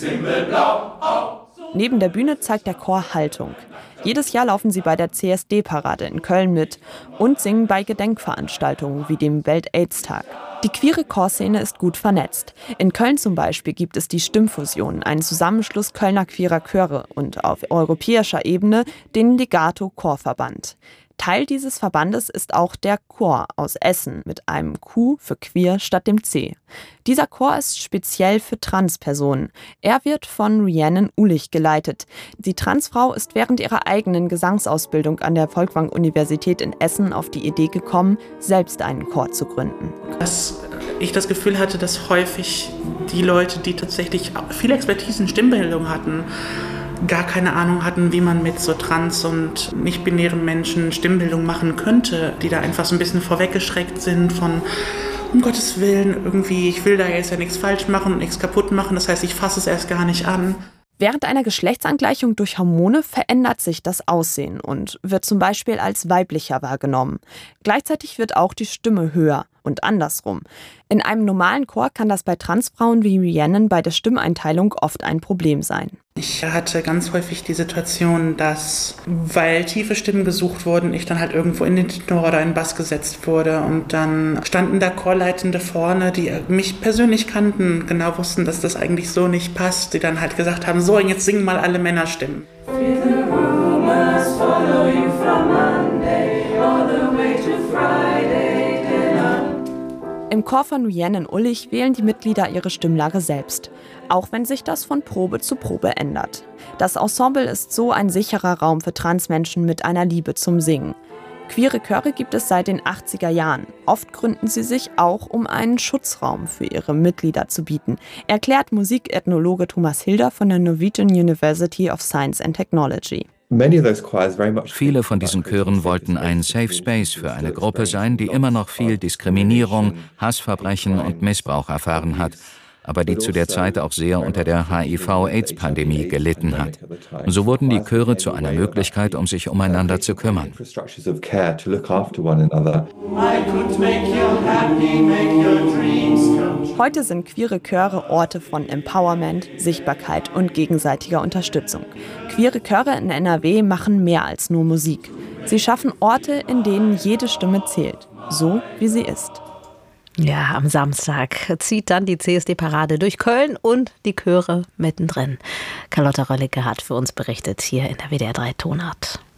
Neben der Bühne zeigt der Chor Haltung. Jedes Jahr laufen sie bei der CSD-Parade in Köln mit und singen bei Gedenkveranstaltungen wie dem Welt-AIDS-Tag. Die queere Chorszene ist gut vernetzt. In Köln zum Beispiel gibt es die Stimmfusion, einen Zusammenschluss Kölner queerer Chöre und auf europäischer Ebene den Legato Chorverband. Teil dieses Verbandes ist auch der Chor aus Essen mit einem Q für queer statt dem C. Dieser Chor ist speziell für Transpersonen. Er wird von Rhiannon Ulich geleitet. Die Transfrau ist während ihrer eigenen Gesangsausbildung an der Folkwang-Universität in Essen auf die Idee gekommen, selbst einen Chor zu gründen. Dass ich das Gefühl hatte, dass häufig die Leute, die tatsächlich viel Expertise in Stimmbildung hatten, gar keine Ahnung hatten, wie man mit so trans- und nicht-binären Menschen Stimmbildung machen könnte, die da einfach so ein bisschen vorweggeschreckt sind von, um Gottes Willen, irgendwie, ich will da jetzt ja nichts falsch machen und nichts kaputt machen, das heißt, ich fasse es erst gar nicht an. Während einer Geschlechtsangleichung durch Hormone verändert sich das Aussehen und wird zum Beispiel als weiblicher wahrgenommen. Gleichzeitig wird auch die Stimme höher und andersrum. In einem normalen Chor kann das bei Transfrauen wie Rhiannon bei der Stimmeinteilung oft ein Problem sein. Ich hatte ganz häufig die Situation, dass, weil tiefe Stimmen gesucht wurden, ich dann halt irgendwo in den Tenor oder in den Bass gesetzt wurde. Und dann standen da Chorleitende vorne, die mich persönlich kannten, genau wussten, dass das eigentlich so nicht passt, die dann halt gesagt haben, so, jetzt singen mal alle Männerstimmen. Im Chor von Rhiannon Ulich wählen die Mitglieder ihre Stimmlage selbst, auch wenn sich das von Probe zu Probe ändert. Das Ensemble ist so ein sicherer Raum für Transmenschen mit einer Liebe zum Singen. Queere Chöre gibt es seit den 80er Jahren. Oft gründen sie sich auch, um einen Schutzraum für ihre Mitglieder zu bieten, erklärt Musikethnologe Thomas Hilder von der Norwegian University of Science and Technology. Viele von diesen Chören wollten ein Safe Space für eine Gruppe sein, die immer noch viel Diskriminierung, Hassverbrechen und Missbrauch erfahren hat, aber die zu der Zeit auch sehr unter der HIV-AIDS-Pandemie gelitten hat. So wurden die Chöre zu einer Möglichkeit, um sich umeinander zu kümmern. Heute sind queere Chöre Orte von Empowerment, Sichtbarkeit und gegenseitiger Unterstützung. Queere Chöre in NRW machen mehr als nur Musik. Sie schaffen Orte, in denen jede Stimme zählt, so wie sie ist. Ja, am Samstag zieht dann die CSD-Parade durch Köln und die Chöre mittendrin. Carlotta Röllicke hat für uns berichtet hier in der WDR 3 Tonart.